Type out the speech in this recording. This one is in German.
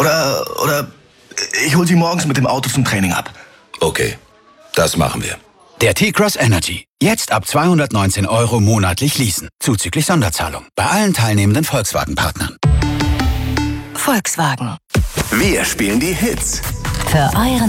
Oder ich hol Sie morgens mit dem Auto zum Training ab. Okay, das machen wir. Der T-Cross Energy. Jetzt ab 219 € monatlich leasen. Zuzüglich Sonderzahlung. Bei allen teilnehmenden Volkswagen-Partnern. Volkswagen. Wir spielen die Hits. Für euren